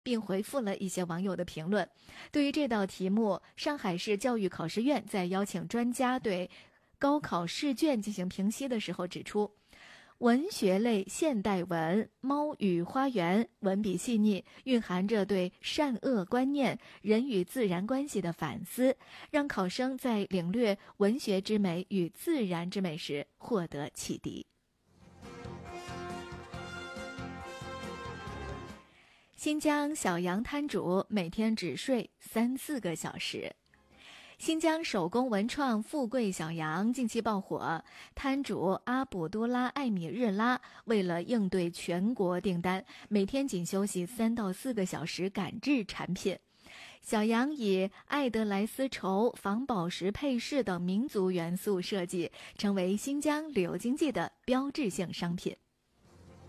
并回复了一些网友的评论。对于这道题目，上海市教育考试院在邀请专家对高考试卷进行评析的时候指出，文学类现代文《猫与花园》文笔细腻，蕴含着对善恶观念、人与自然关系的反思，让考生在领略文学之美与自然之美时获得启迪。新疆小羊摊主每天只睡3-4个小时。新疆手工文创富贵小羊近期爆火，摊主阿卜杜拉·艾米日拉为了应对全国订单，每天仅休息3到4个小时赶制产品。小羊以艾德莱丝绸、仿宝石配饰等民族元素设计，成为新疆旅游经济的标志性商品。